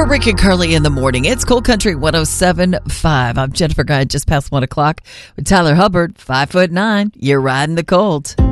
for Rick and Carly in the morning. It's Cold Country 107.5. I'm Jennifer Guy, just past 1 o'clock with Tyler Hubbard, 5'9". You're riding the cold.